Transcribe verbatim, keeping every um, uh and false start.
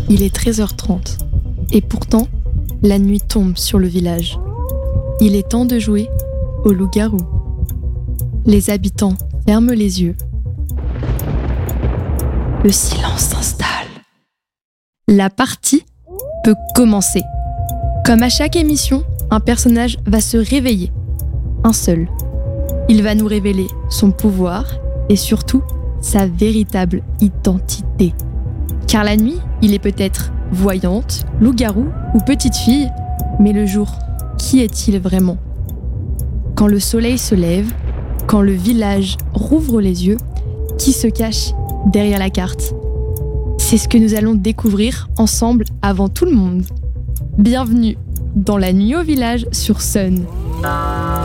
Il est treize heures trente. Et pourtant, la nuit tombe sur le village. Il est temps de jouer au loup-garou. Les habitants ferment les yeux. Le silence s'installe. La partie peut commencer. Comme à chaque émission, un personnage va se réveiller. Un seul. Il va nous révéler son pouvoir et surtout sa véritable identité. Car la nuit, il est peut-être voyante, loup-garou ou petite fille, mais le jour, qui est-il vraiment ? Quand le soleil se lève, quand le village rouvre les yeux, qui se cache derrière la carte ? C'est ce que nous allons découvrir ensemble avant tout le monde. Bienvenue dans La Nuit au village sur Sun.